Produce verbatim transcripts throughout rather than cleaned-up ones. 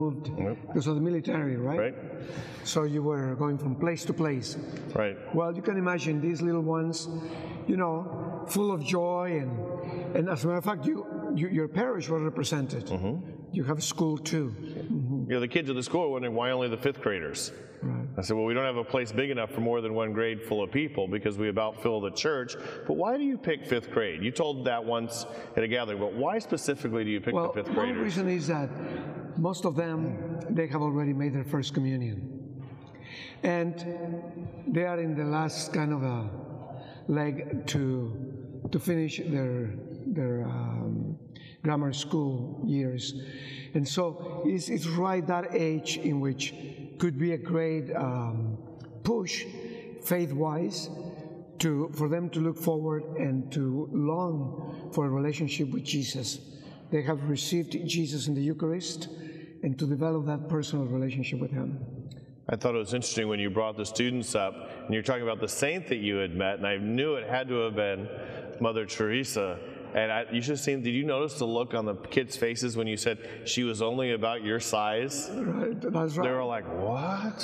moved Yep. because of the military, right? Right. So you were going from place to place. Right. Well, you can imagine these little ones, you know, full of joy, and and as a matter of fact, you, you your parish was represented. Mm-hmm. You have a school too. Mm-hmm. You know, the kids at the school were wondering why only the fifth graders. Right. I said, well, we don't have a place big enough for more than one grade full of people because we about fill the church. But why do you pick fifth grade? You told that once at a gathering, but why specifically do you pick Well, the fifth one graders? reason is that most of them, they have already made their first communion. And they are in the last kind of a leg to to finish their their um, grammar school years. And so it's, it's right that age in which could be a great um, push, faith-wise, to for them to look forward and to long for a relationship with Jesus. They have received Jesus in the Eucharist, and to develop that personal relationship with Him. I thought it was interesting when you brought the students up, and you're talking about the saint that you had met, and I knew it had to have been Mother Teresa. And I, you should have seen, did you notice the look on the kids' faces when you said she was only about your size? Right, that's right. They were like, what?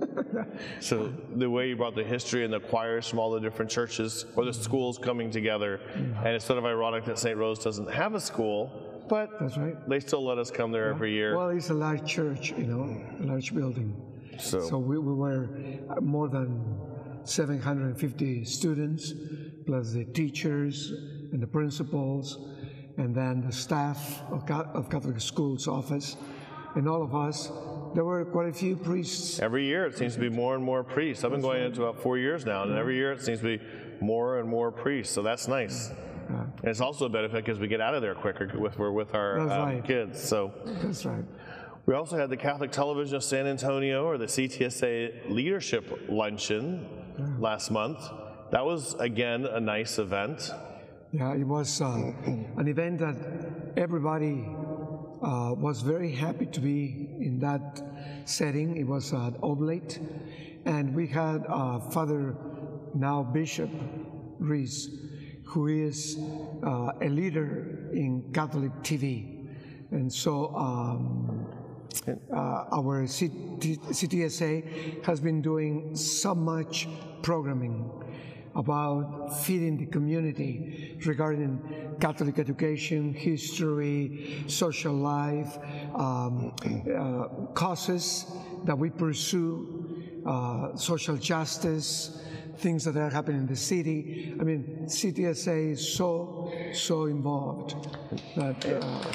So the way you brought the history and the choirs from all the different churches or the schools coming together, and it's sort of ironic that Saint Rose doesn't have a school, but That's right. they still let us come there every year. Well, it's a large church, you know, a large building. So, So we, we were more than seven hundred fifty students, plus the teachers and the principals, and then the staff of, of Catholic Schools office, and all of us. There were quite a few priests. every year it seems to be more and more priests. I've been going into about four years now, and every year it seems to be more and more priests, so that's nice. Uh, And it's also a benefit because we get out of there quicker with, we're with our That's um, right. kids. So That's right. we also had the Catholic Television of San Antonio, or the C T S A Leadership Luncheon last month. That was, again, a nice event. Yeah, it was uh, an event that everybody uh, was very happy to be in that setting. It was at Oblate, and we had uh, Father, now Bishop Reese, who is uh, a leader in Catholic T V. And so um, uh, our C T S A has been doing so much programming about feeding the community regarding Catholic education, history, social life, um, uh, causes that we pursue, uh, social justice, things that are happening in the city. I mean, C T S A is so, so involved that uh,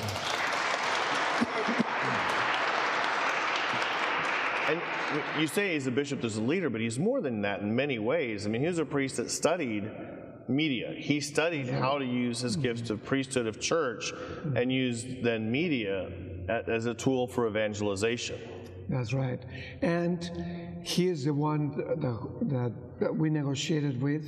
And you say he's a bishop as a leader, but he's more than that in many ways. I mean, he was a priest that studied media. He studied how to use his gifts of priesthood of church and used then media as a tool for evangelization. That's right. And he is the one that, that, that we negotiated with,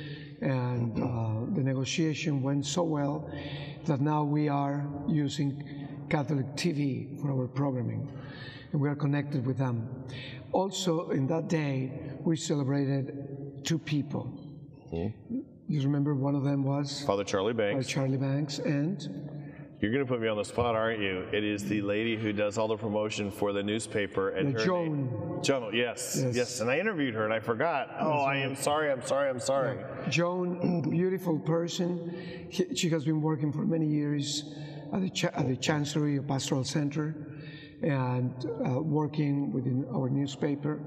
and uh, the negotiation went so well that now we are using Catholic T V for our programming, and we are connected with them. Also, in that day, we celebrated two people. Mm-hmm. You remember one of them was? Father Charlie Banks. Father Charlie Banks, and? You're going to put me on the spot, aren't you? It is the lady who does all the promotion for the newspaper. And yeah, her Joan. Name, Joan, yes, yes, yes. And I interviewed her, and I forgot. Oh, That's I right. am sorry, I'm sorry, I'm sorry. Yeah. Joan, beautiful person. She has been working for many years at the, Ch at the Chancery Pastoral Center and uh, working within our newspaper.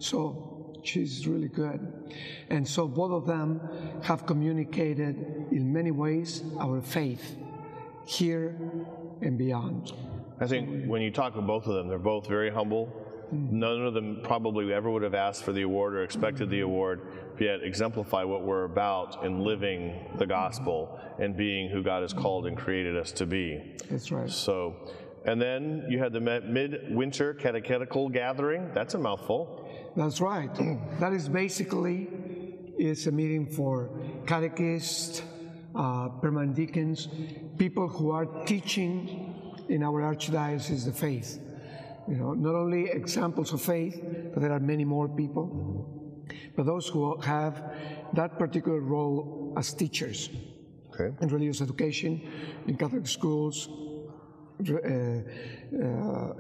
So she's really good. And so both of them have communicated in many ways our faith here and beyond. I think when you talk with both of them, they're both very humble. None of them probably ever would have asked for the award or expected the award, yet exemplify what we're about in living the gospel and being who God has called and created us to be. That's right. So, and then you had the midwinter catechetical gathering. That's a mouthful. That's right. That is basically, it's a meeting for catechists, uh, permanent deacons, people who are teaching in our archdiocese the faith. You know, not only examples of faith, but there are many more people, but those who have that particular role as teachers. Okay. In religious education, in Catholic schools, uh, uh,